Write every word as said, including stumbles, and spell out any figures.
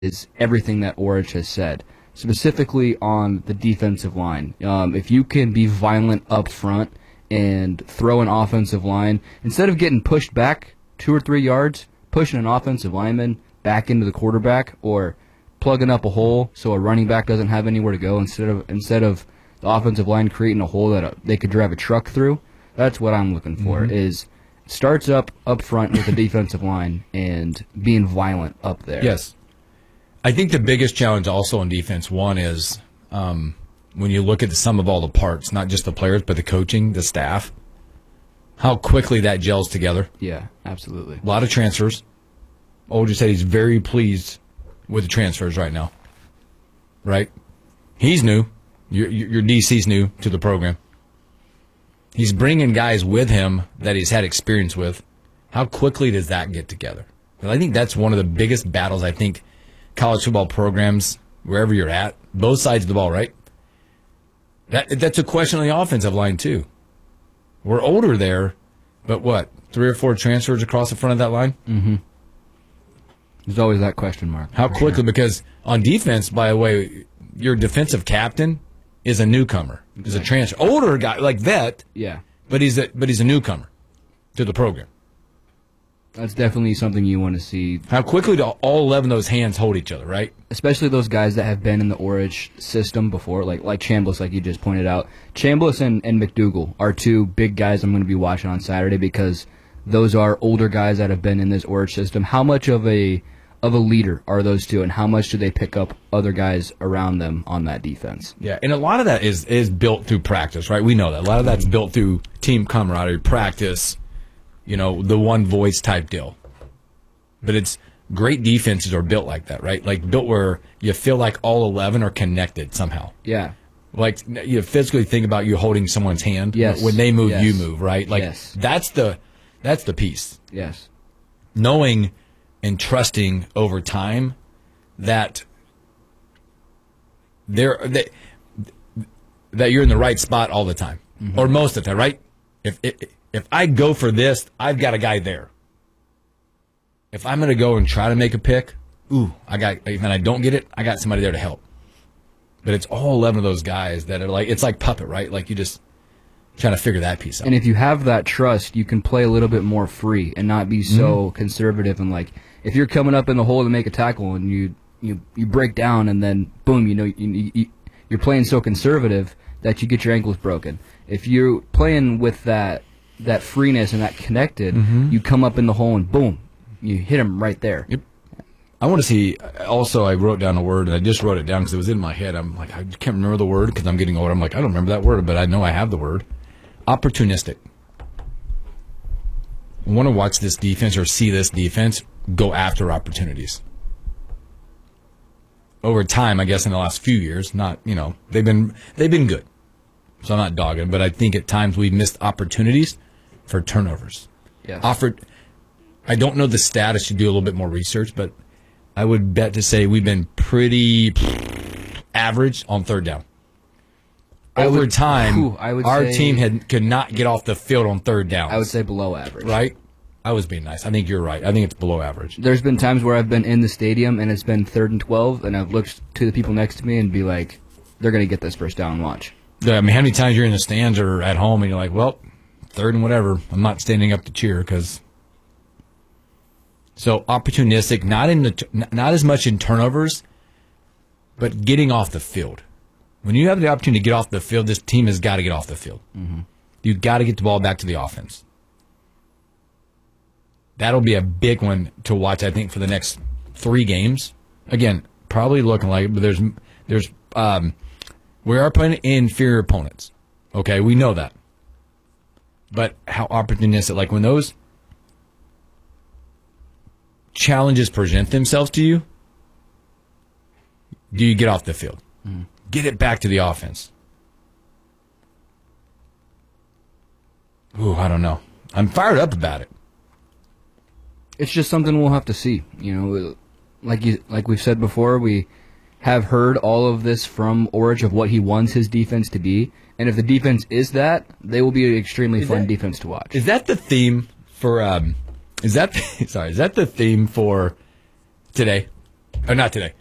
is everything that Orich has said, specifically on the defensive line. Um, if you can be violent up front and throw an offensive line, instead of getting pushed back two or three yards, pushing an offensive lineman back into the quarterback or plugging up a hole so a running back doesn't have anywhere to go instead of instead of the offensive line creating a hole that a, they could drive a truck through. That's what I'm looking for, mm-hmm. is starts up up front with the defensive line and being violent up there. Yes. I think the biggest challenge also on defense, one is um, when you look at the sum of all the parts, not just the players, but the coaching, the staff, how quickly that gels together. Yeah, absolutely. A lot of transfers. Olger said he's very pleased with the transfers right now. Right? He's new. Your, your D C's new to the program. He's bringing guys with him that he's had experience with. How quickly does that get together? And I think that's one of the biggest battles I think college football programs, wherever you're at, both sides of the ball, right? That That's a question on the offensive line, too. We're older there, but what, three or four transfers across the front of that line? Mm-hmm. There's always that question mark. How quickly? Sure. Because on defense, by the way, your defensive captain is a newcomer. Exactly. Is a transfer. Older guy, like vet, yeah, but he's a, but he's a newcomer to the program. That's definitely something you want to see. How quickly do all eleven of those hands hold each other, right? Especially those guys that have been in the Orich system before, like like Chambliss, like you just pointed out. Chambliss and, and McDougal are two big guys I'm going to be watching on Saturday because those are older guys that have been in this Orich system. How much of a of a leader are those two, and how much do they pick up other guys around them on that defense? Yeah, and a lot of that is is built through practice, right? We know that. A lot of that's built through team camaraderie, practice, you know, the one voice type deal. But it's great defenses are built like that, right? Like built where you feel like all eleven are connected somehow. Yeah. Like you physically think about you holding someone's hand. Yes. When they move, yes. you move, right? Like yes. that's the that's the piece. Yes. Knowing and trusting over time that there that, that you're in the right spot all the time, mm-hmm. or most of the time, right? If, if if I go for this, I've got a guy there. If I'm going to go and try to make a pick, ooh, I got. If I don't get it, I got somebody there to help. But it's all eleven of those guys that are like it's like puppet, right? Like you just trying to figure that piece out. And if you have that trust, you can play a little bit more free and not be so mm-hmm. conservative and like. If you're coming up in the hole to make a tackle and you you, you break down and then boom, you know you, you, you're playing so conservative that you get your ankles broken. If you're playing with that that freeness and that connected, mm-hmm. you come up in the hole and boom, you hit them right there. Yep. I want to see. Also, I wrote down a word and I just wrote it down because it was in my head. I'm like I can't remember the word because I'm getting older. I'm like I don't remember that word, but I know I have the word. Opportunistic. I want to watch this defense or see this defense go after opportunities. Over time, I guess in the last few years, not, you know, they've been they've been good. So I'm not dogging, but I think at times we've missed opportunities for turnovers. Yes. Offered I don't know the stat, I should do a little bit more research, but I would bet to say we've been pretty average on third down. Over would, time, whew, I would our say, team had could not get off the field on third down. I would say below average. Right? I was being nice. I think you're right. I think it's below average. There's been times where I've been in the stadium and it's been third and twelve, and I've looked to the people next to me and be like, they're going to get this first down, watch. Yeah, I mean, how many times you're in the stands or at home and you're like, well, third and whatever. I'm not standing up to cheer because. So opportunistic, not in the not as much in turnovers, but getting off the field. When you have the opportunity to get off the field, this team has got to get off the field. Mm-hmm. You've got to get the ball back to the offense. That'll be a big one to watch, I think, for the next three games. Again, probably looking like it, but there's there's um, we are playing inferior opponents. Okay, we know that. But how opportunistic, like when those challenges present themselves to you, do you get off the field? Mm. Get it back to the offense. Ooh, I don't know. I'm fired up about it. It's just something we'll have to see. You know, like you, like we've said before, we have heard all of this from Orich of what he wants his defense to be, and if the defense is that, they will be an extremely is fun that, defense to watch. Is that the theme for? Um, is that sorry? Is that the theme for today? Or not today.